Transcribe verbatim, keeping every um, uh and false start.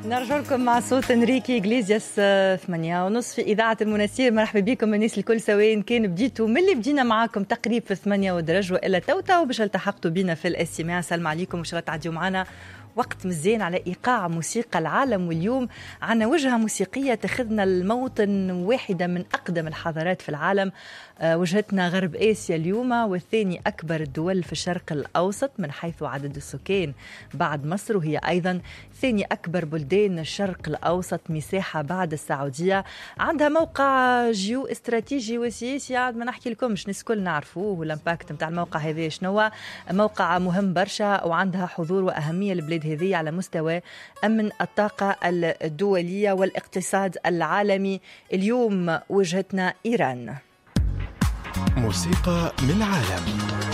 نرجع لكم مع صوت انريكي إغليزياس ثمانية ونصف في إذاعة المناسير. مرحبا بكم الناس الكل سواء كان بديتوا من اللي بدينا معاكم تقريب في ثمانية ودرج وإلا توتا وباش التحقتوا بنا في الاستماع. سلام عليكم وإن شاء الله تعديوا معنا وقت مزيان على إيقاع موسيقى العالم. واليوم عنا وجهة موسيقية تاخذنا الموطن واحدة من أقدم الحضارات في العالم. أه وجهتنا غرب آسيا اليوم، والثاني أكبر الدول في الشرق الأوسط من حيث عدد السكان بعد مصر، وهي أيضا ثاني أكبر بلدان الشرق الأوسط مساحة بعد السعودية. عندها موقع جيو استراتيجي وسياسي عاد ما نحكي لكمش، ناس كل نعرفوه والامباكت متاع الموقع هذا شنو. موقع مهم برشا وعندها حضور وأهمية البلاد هذه على مستوى أمن الطاقة الدولية والاقتصاد العالمي. اليوم وجهتنا إيران. موسيقى من العالم.